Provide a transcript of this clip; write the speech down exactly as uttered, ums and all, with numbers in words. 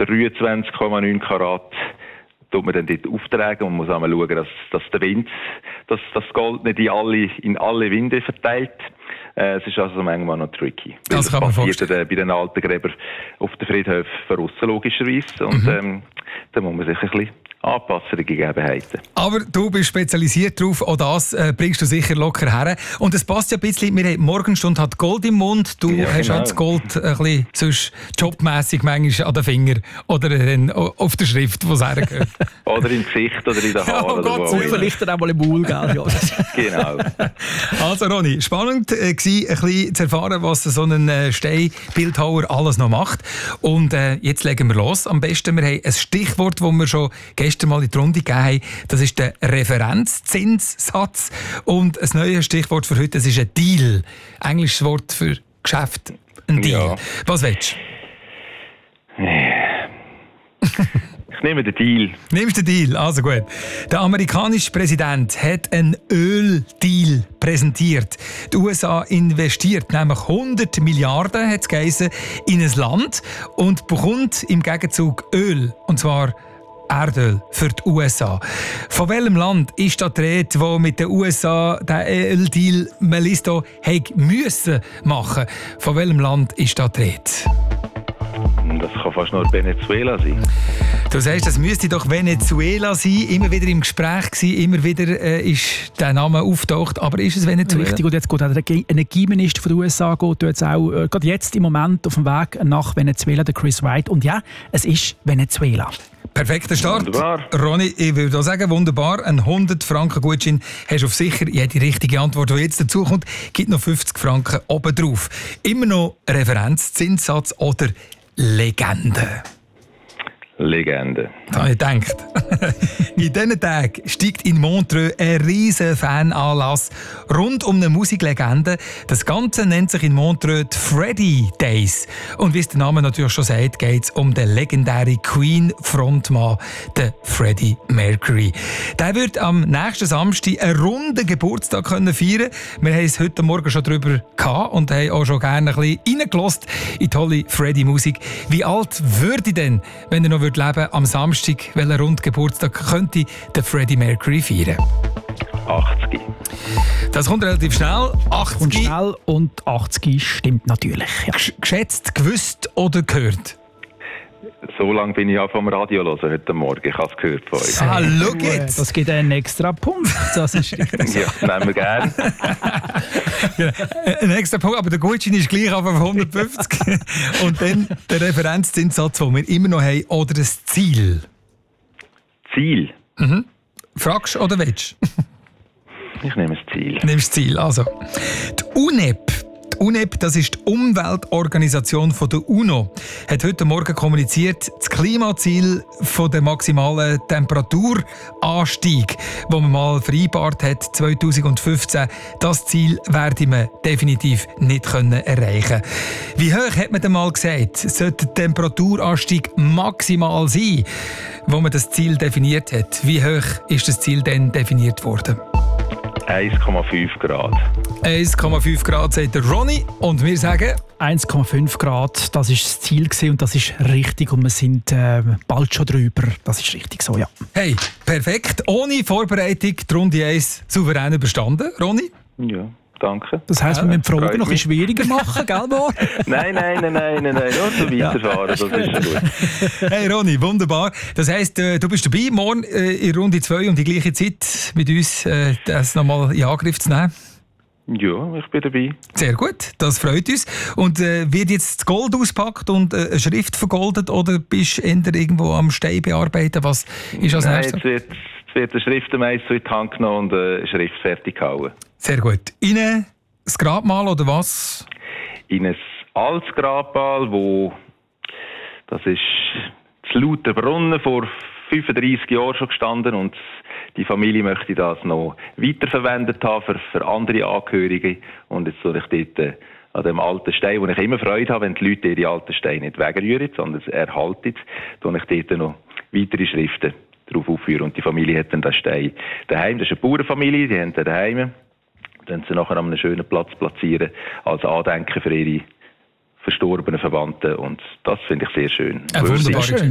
dreiundzwanzig Komma neun Karat tut man dann dort auftragen und muss einmal schauen, dass, dass der Wind, dass das Gold nicht in alle, in alle Winde verteilt. Äh, es ist also manchmal noch tricky. Das, das passiert äh, bei den alten Gräbern auf den Friedhöfen verrissen, logischerweise. Und mhm. ähm, da muss man sich ein bisschen anpassen, die Gegebenheiten. Aber du bist spezialisiert drauf, auch das äh, bringst du sicher locker her. Und es passt ja ein bisschen, wir haben Morgenstunde hat Gold im Mund, du ja, hast genau. das Gold ein bisschen sonst jobmässig manchmal an den Finger oder dann auf der Schrift, wo es hergehört. Oder im Gesicht oder in den Haaren. Ja, oh Gott, so vielleicht dann auch mal im Maul, gell? Ja. Genau. Also Ronny, spannend war äh, ein bisschen zu erfahren, was so ein äh, Steinbildhauer alles noch macht. Und äh, jetzt legen wir los. Am besten, wir haben ein Stichwort, das wir schon gestern mal in die Runde gegeben haben. Das ist der Referenzzinssatz. Und ein neues Stichwort für heute, das ist ein Deal. Englisches Wort für Geschäft. Ein Deal. Ja. Was willst du? Ich nehme den Deal. Nimmst den Deal? Also gut. Der amerikanische Präsident hat einen Öldeal präsentiert. Die U S A investiert nämlich hundert Milliarden, hat es geheißen, in ein Land und bekommt im Gegenzug Öl. Und zwar Erdöl für die U S A. Von welchem Land ist da die Rede, wo mit den U S A den Öldeal Melisto müssen machen? Von welchem Land ist da die Rede? Das kann fast nur Venezuela sein. Du sagst, das müsste doch Venezuela sein. Immer wieder im Gespräch gewesen, immer wieder äh, ist der Name auftaucht. Aber ist es Venezuela? Richtig, und jetzt geht auch der Energieminister der U S A geht jetzt auch äh, gerade jetzt im Moment auf dem Weg nach Venezuela, der Chris Wright. Und ja, es ist Venezuela. Perfekter Start. Wunderbar. Ronny, ich würde auch sagen, wunderbar. Ein hundert Franken Gutschein hast du auf sicher. Jede richtige Antwort, die jetzt dazu kommt, gibt noch fünfzig Franken obendrauf. Immer noch Referenz, Zinssatz oder Legende? Legende. Das habe ich gedacht. In diesen Tagen steigt in Montreux ein riesen Fananlass rund um eine Musiklegende. Das Ganze nennt sich in Montreux die Freddie Days. Und wie es der Name natürlich schon sagt, geht es um den legendären Queen-Frontmann, den Freddie Mercury. Der wird am nächsten Samstag einen runden Geburtstag feiern können. Wir haben es heute Morgen schon darüber gehabt und haben auch schon gerne ein bisschen reingelassen in die tolle Freddie-Musik. Wie alt würde ich denn, wenn er noch leben am Samstag, welchen Rundgeburtstag könnte der Freddie Mercury feiern? achtzig. Das kommt relativ schnell. achtzig. Und schnell und achtzig stimmt natürlich. Ja. Geschätzt, gewusst oder gehört? So lange bin ich ja vom Radio hören heute Morgen. Ich habe es gehört von euch. Ah, schau jetzt! Das gibt einen extra Punkt. Das ist richtig. Ja, nehmen wir gerne. Ja, ein extra Punkt, aber der Gutschein ist gleich auf hundertfünfzig. Und dann der Referenzzinssatz, den wir immer noch haben, oder das Ziel. Ziel? Mhm. Fragst du oder willst du? Ich nehme das Ziel. Nimmst das Ziel, also. Die U N E P. Die U N E P, das ist die Umweltorganisation von der UNO, hat heute Morgen kommuniziert, das Klimaziel von der maximalen Temperaturanstieg, das man mal vereinbart hat, zweitausendfünfzehn, das Ziel werden wir definitiv nicht können erreichen. Wie hoch hat man denn mal gesagt, sollte der Temperaturanstieg maximal sein, wo man das Ziel definiert hat? Wie hoch ist das Ziel denn definiert worden? eins Komma fünf Grad. eins Komma fünf Grad, sagt der Ronny. Und wir sagen... eins Komma fünf Grad, das war das Ziel und das ist richtig. Und wir sind äh, bald schon drüber. Das ist richtig so, ja. Hey, perfekt. Ohne Vorbereitung die Runde eins souverän überstanden, Ronny? Ja. Danke. Das heisst, wir müssen die Fragen noch ein bisschen schwieriger machen, gell, Mo? Nein, nein, nein, nein, nein, nur so weiterfahren, das ist gut. Hey Ronny, wunderbar. Das heisst, du bist dabei, morgen in Runde zwei um die gleiche Zeit mit uns das nochmal in Angriff zu nehmen? Ja, ich bin dabei. Sehr gut, das freut uns. Und äh, wird jetzt das Gold auspackt und äh, eine Schrift vergoldet oder bist du eher irgendwo am Stein bearbeiten? Was ist als Nein, nächstes? Jetzt wird, jetzt wird der Schriftenmeister in die Hand genommen und eine Schrift fertig gehauen. Sehr gut. Innen das Grabmal oder was? In ein altes Grabmal, wo das ist das Lauterbrunnen vor fünfunddreissig Jahren schon gestanden und die Familie möchte das noch weiterverwendet haben für, für andere Angehörige. Und jetzt soll ich dort äh, an dem alten Stein, wo ich immer Freude habe, wenn die Leute ihre alten Steine nicht wegrühren, sondern erhalten, tue ich dort noch weitere Schriften drauf aufführen. Und die Familie hat dann den Stein daheim. Das ist eine Bauernfamilie, die haben den daheim. Dann sie nachher an einem schönen Platz platzieren, als Andenken für ihre verstorbenen Verwandten. Und das finde ich sehr schön. Äh, wunderbar.